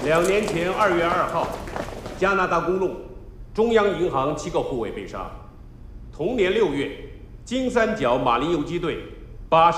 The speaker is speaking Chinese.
2年前2月2号，加拿大公路中央银行7个护卫被杀。同年6月，金三角马林游击队80